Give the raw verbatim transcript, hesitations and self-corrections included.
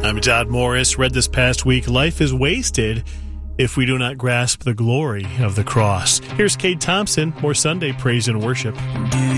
I'm Todd Morris. Read this past week, life is wasted if we do not grasp the glory of the cross. Here's Kate Thompson, more Sunday praise and worship. Do